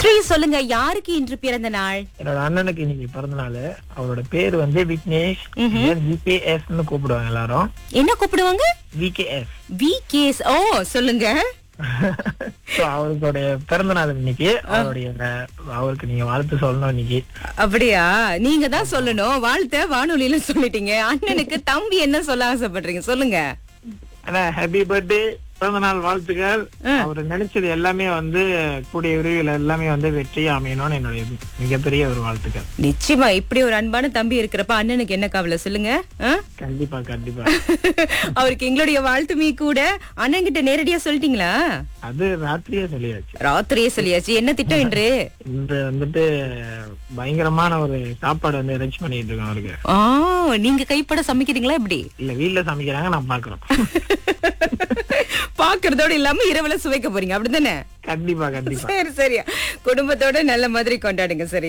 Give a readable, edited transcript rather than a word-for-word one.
சரி சொல்லுங்க, யாருக்கு இன்று பிறந்த நாள்? என்னோட அண்ணனுக்கு இன்னைக்கு பிறந்த நாள். அவரோட பேர் வந்து விக்னேஷ். விகேஎஸ் கூப்பிடுவாங்க எல்லாரும். என்ன கூப்பிடுவாங்க? விகேஎஸ். விகேஎஸ். ஓ சொல்லுங்க. அவருடைய பிறந்த நாள் இன்னைக்கு. அவருக்கு நீங்க வாழ்த்து சொல்லணும் இன்னைக்கு. அப்படியா? நீங்க தான் சொல்லணும். வாழ்த்த வானொலியில சொல்லிட்டீங்க. அண்ணனுக்கு தம்பி என்ன சொல்ல ஆசைப்படுறீங்க சொல்லுங்க. ஹாப்பி பர்த்டே, பிறந்த நாள் வாழ்த்துக்கள். அவரு நினைச்சது எல்லாமே வந்து கூடிய விரைவில் எல்லாமே வந்து வெற்றி அமையணும்னு என்னுடைய மிகப்பெரிய ஒரு வாழ்த்துக்கள். நிச்சயமா இப்படி ஒரு அன்பான தம்பி இருக்கிறப்ப அண்ணனுக்கு என்ன கவலை சொல்லுங்க. கண்டிப்பா கண்டிப்பா. அவருக்கு எங்களுடைய வாழ்த்துமே கூட. அண்ணன் கிட்ட நேரடியா சொல்லிட்டீங்களா? அது ராத்திரியே சொல்லியாச்சு. ராத்திரியே சொல்லியாச்சு. என்ன திட்டம் என்று? இன்று வந்துட்டு பயங்கரமான ஒரு சாப்பாடு வந்து அரேஞ்ச் பண்ணிட்டு இருக்கோம் அவருக்கு. நீங்க கைப்பட சமைக்கிறீங்களா எப்படி? இல்ல வீட்டுல சமைக்கிறாங்க, நான் பாக்குறோம். பாக்குறதோட இல்லாம இரவுல சுவைக்க போறீங்க அப்படித்தானே? கண்டிப்பா கண்டிப்பா. சரி சரியா, குடும்பத்தோட நல்ல மாதிரி கொண்டாடுங்க. சரி.